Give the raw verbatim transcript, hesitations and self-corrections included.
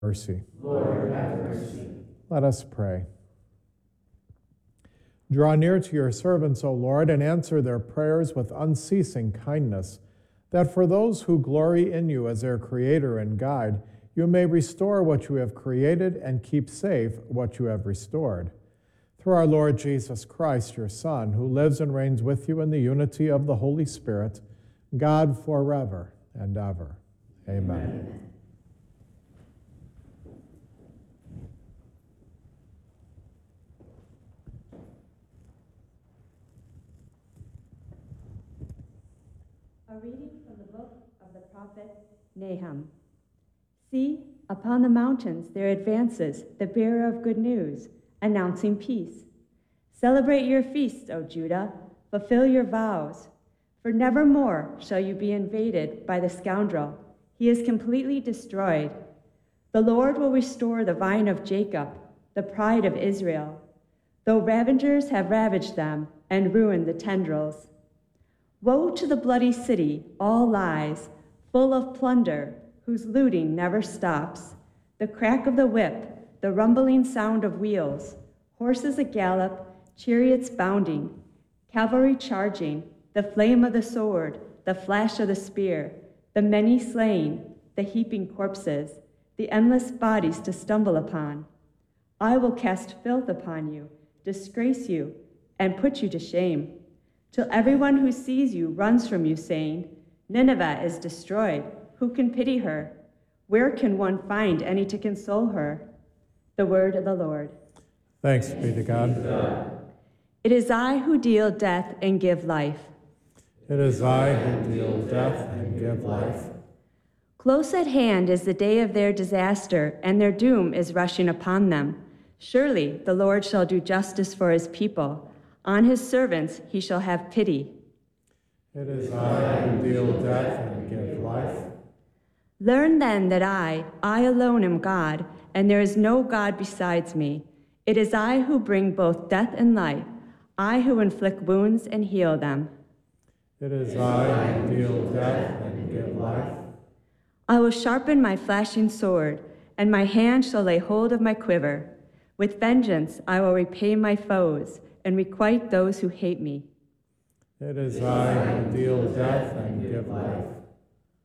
mercy. Lord, have mercy. Let us pray. Draw near to your servants, O Lord, and answer their prayers with unceasing kindness, that for those who glory in you as their Creator and Guide, you may restore what you have created and keep safe what you have restored. Through our Lord Jesus Christ, your Son, who lives and reigns with you in the unity of the Holy Spirit, God forever and ever. Amen. Amen. A reading from the book of the prophet Nahum. See, upon the mountains there advances the bearer of good news, announcing peace. Celebrate your feasts, O Judah, fulfill your vows, for never more shall you be invaded by the scoundrel. He is completely destroyed. The Lord will restore the vine of Jacob, the pride of Israel, though ravagers have ravaged them and ruined the tendrils. Woe to the bloody city, all lies, full of plunder, whose looting never stops. The crack of the whip, the rumbling sound of wheels, horses a gallop, chariots bounding, cavalry charging, the flame of the sword, the flash of the spear, the many slain, the heaping corpses, the endless bodies to stumble upon. I will cast filth upon you, disgrace you, and put you to shame, till everyone who sees you runs from you, saying, Nineveh is destroyed. Who can pity her? Where can one find any to console her? The word of the Lord. Thanks be to God. It is I who deal death and give life. It is I who deal death and give life. Close at hand is the day of their disaster, and their doom is rushing upon them. Surely the Lord shall do justice for his people. On his servants he shall have pity. It is I who deal death and give life. Learn then that I, I alone am God, and there is no God besides me. It is I who bring both death and life, I who inflict wounds and heal them. It is I who deal death and give life. I will sharpen my flashing sword, and my hand shall lay hold of my quiver. With vengeance I will repay my foes, and requite those who hate me. It is I who deal death and give life.